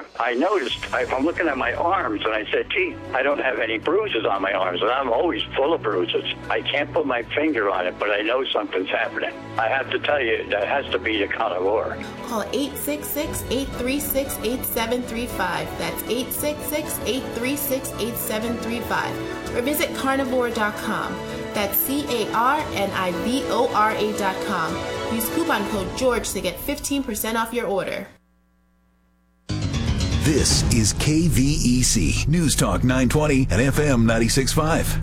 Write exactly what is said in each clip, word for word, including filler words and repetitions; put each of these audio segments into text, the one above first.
I noticed, if I'm looking at my arms, and I said, gee, I don't have any bruises on my arms, and I'm always full of bruises. I can't put my finger on it, but I know something's happening. I have to tell you, that has to be the carnivore. Call eight six six, eight three six, eight seven three five. That's eight six six, eight three six, eight seven three five. Or visit carnivore dot com. That's C A R N I V O R A dot com. Use coupon code George to get fifteen percent off your order. This is K V E C News Talk nine twenty and F M ninety-six point five.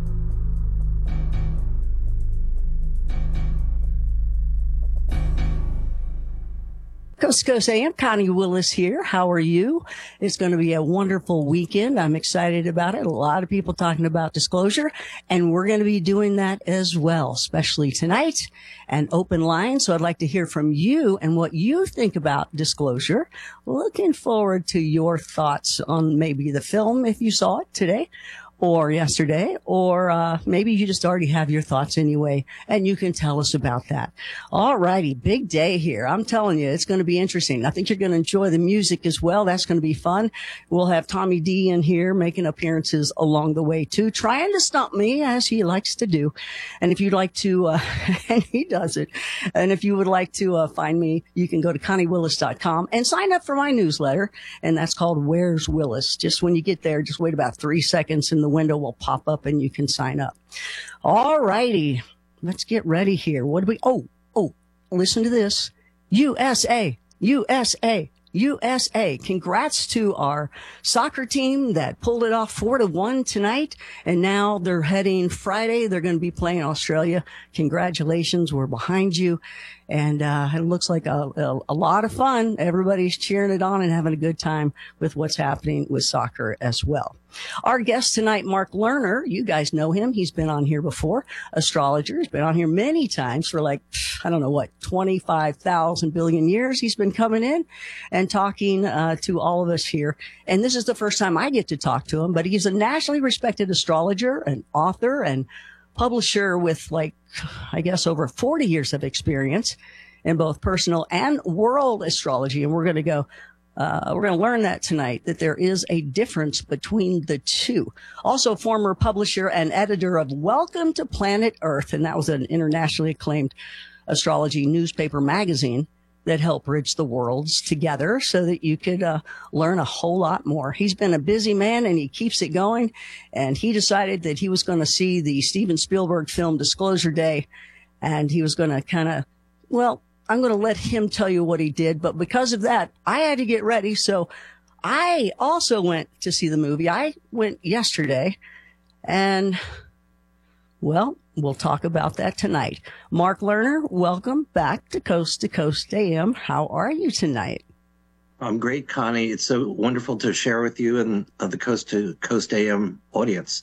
Coast to Coast A M, Connie Willis here. How are you? It's going to be a wonderful weekend. I'm excited about it. A lot of people talking about disclosure, and we're going to be doing that as well, especially tonight, and open line. So I'd like to hear from you and what you think about disclosure. Looking forward to your thoughts on maybe the film, if you saw it today or yesterday, or uh maybe you just already have your thoughts anyway, and you can tell us about that. All righty, big day here. I'm telling you, it's going to be interesting. I think you're going to enjoy the music as well. That's going to be fun. We'll have Tommy D in here making appearances along the way too, trying to stump me as he likes to do. And if you'd like to, uh and he does it, and if you would like to uh find me, you can go to connie willis dot com and sign up for my newsletter, and that's called Where's Willis. Just when you get there, just wait about three seconds and the window will pop up and you can sign up. All righty. Let's get ready here. What do we, oh, oh, listen to this. U S A, U S A, U S A. Congrats to our soccer team that pulled it off four to one tonight. And now they're heading Friday. They're going to be playing Australia. Congratulations. We're behind you. And, uh, it looks like a, a, a lot of fun. Everybody's cheering it on and having a good time with what's happening with soccer as well. Our guest tonight, Mark Lerner, you guys know him. He's been on here before. Astrologer. He's been on here many times for like, I don't know what, twenty-five thousand billion years. He's been coming in and talking, uh, to all of us here. And this is the first time I get to talk to him, but he's a nationally respected astrologer and author and publisher with like, I guess, over forty years of experience in both personal and world astrology. And we're going to go, uh, we're going to learn that tonight, that there is a difference between the two. Also, former publisher and editor of Welcome to Planet Earth. And that was an internationally acclaimed astrology newspaper magazine that helped bridge the worlds together so that you could uh, learn a whole lot more. He's been a busy man and he keeps it going. And he decided that he was going to see the Steven Spielberg film Disclosure Day. And he was going to kind of, well, I'm going to let him tell you what he did. But because of that, I had to get ready. So I also went to see the movie. I went yesterday. And, well, we'll talk about that tonight. Mark Lerner, welcome back to Coast to Coast A M. How are you tonight? I'm great, Connie. It's so wonderful to share with you and uh, the Coast to Coast A M audience.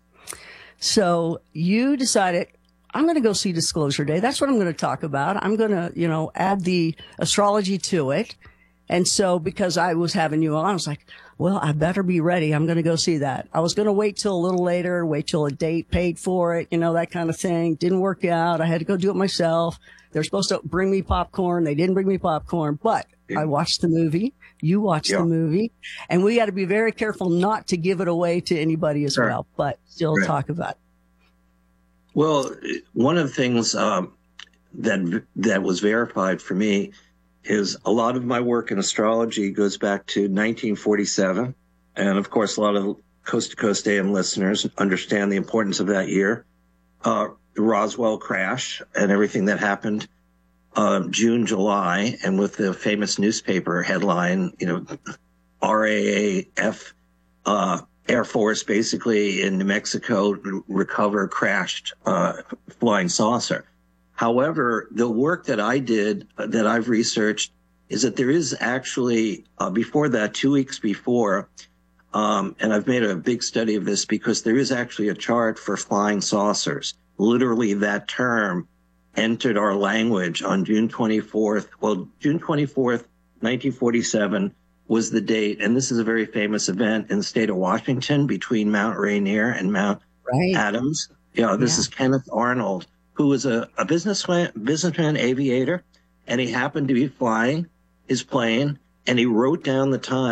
So you decided, I'm going to go see Disclosure Day. That's what I'm going to talk about. I'm going to, you know, add the astrology to it. And so because I was having you on, I was like, well, I better be ready. I'm going to go see that. I was going to wait till a little later, wait till a date paid for it, you know, that kind of thing. Didn't work out. I had to go do it myself. They're supposed to bring me popcorn. They didn't bring me popcorn, but yeah. I watched the movie. You watched yeah. the movie, and we got to be very careful not to give it away to anybody as sure. well, but still right. talk about it. Well, one of the things um, that that was verified for me is a lot of my work in astrology goes back to nineteen forty-seven. And of course, a lot of Coast to Coast A M listeners understand the importance of that year. Uh, the Roswell crash and everything that happened uh, June, July, and with the famous newspaper headline, you know, R A A F, uh, Air Force basically in New Mexico recover crashed uh, flying saucer. However, the work that I did, uh, that I've researched, is that there is actually, uh, before that, two weeks before, um, and I've made a big study of this because there is actually a chart for flying saucers. Literally, that term entered our language on June twenty-fourth. Well, June twenty-fourth, nineteen forty-seven was the date, and this is a very famous event in the state of Washington between Mount Rainier and Mount right. Adams. Yeah, this yeah. is Kenneth Arnold, who was a, a businessman, businessman aviator, and he happened to be flying his plane, and he wrote down the time.